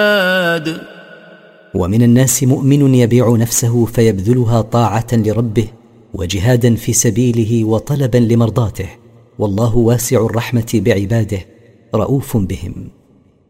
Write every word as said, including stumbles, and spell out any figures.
ومن الناس مؤمن يبيع نفسه فيبذلها طاعة لربه وجهادا في سبيله وطلبا لمرضاته، والله واسع الرحمة بعباده رؤوف بهم.